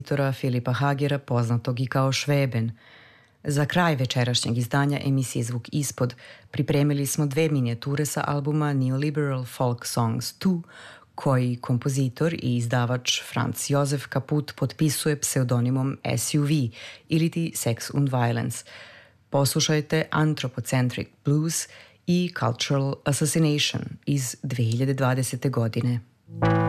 kompozitora Filipa Hagera, poznatog i kao Šveben. Za kraj večerašnjeg izdanja emisije Zvuk ispod pripremili smo 2 minijature sa albuma Neoliberal Folk Songs 2, koji kompozitor i izdavač Franz Josef Kaput potpisuje pseudonimom SUV iliti Sex und Violence. Poslušajte Anthropocentric Blues i Cultural Assassination iz 2020. godine.